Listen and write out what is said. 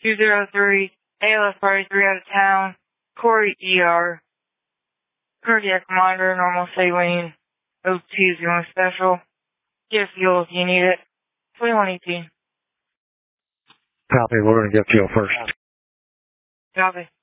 203, ALS party 3 out of town, Corey ER, cardiac monitor, normal saline, OT is going special, get fuel if you need it, 2118. Copy, we're going to get fuel first. Copy.